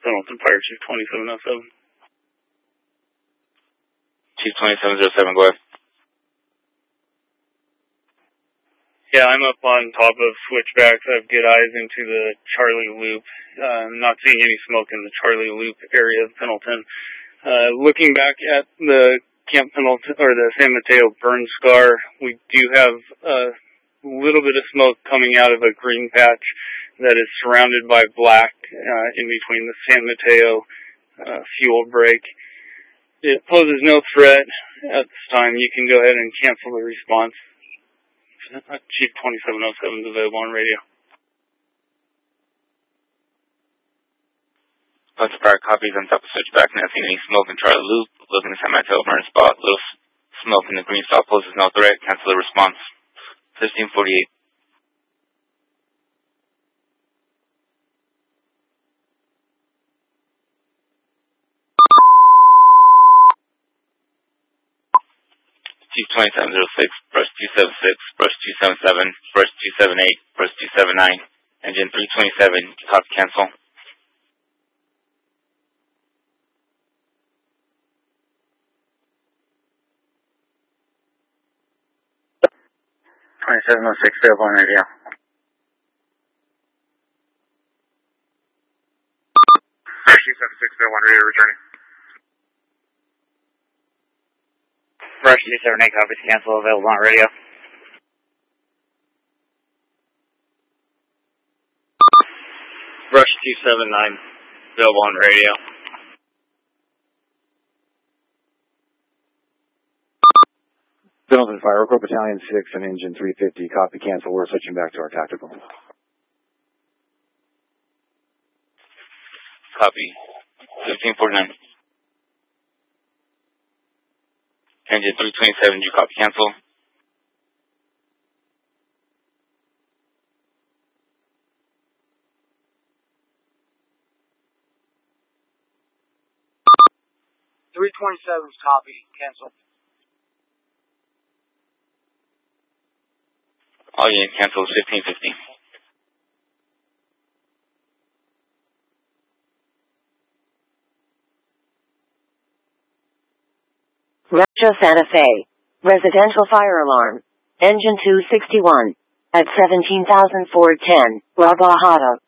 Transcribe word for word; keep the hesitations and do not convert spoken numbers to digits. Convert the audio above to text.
Pendleton Fire Chief twenty-seven oh seven. Chief twenty-seven oh seven, go ahead. Yeah, I'm up on top of switchbacks. I have good eyes into the Charlie Loop. Uh, I'm not seeing any smoke in the Charlie Loop area of Pendleton. Uh, looking back at the Camp Pendleton, or the San Mateo burn scar, we do have a little bit of smoke coming out of a green patch that is surrounded by black uh, in between the San Mateo uh, fuel break. It poses no threat at this time. You can go ahead and cancel the response. Chief twenty-seven oh seven is available on radio. Bunch of fire copies on top of switchback. Not seeing any smoke in Charlie Loop. Looking at San Mateo burn spot. Little smoke in the green stop poses no threat. Cancel the response. fifteen forty-eight. Chief twenty-seven oh six, brush two seven six, brush two seven seven, brush two seven eight, brush two seven nine, engine three twenty-seven, copy cancel. twenty-seven oh six, available on radio. two seven six, available on radio, returning. Brush two seven eight, copies cancel, available on radio. Brush two seven nine, available on radio. Pendleton Fire, Corps Battalion six and Engine three fifty, copy cancel. We're switching back to our tactical. Copy. fifteen forty-nine. Engine three twenty-seven, you copy cancel. three twenty-seven's copy, cancel. All unit cancel fifteen fifty. Rancho Santa Fe. Residential fire alarm. Engine two sixty-one. At seventeen thousand four hundred ten. La Bajada.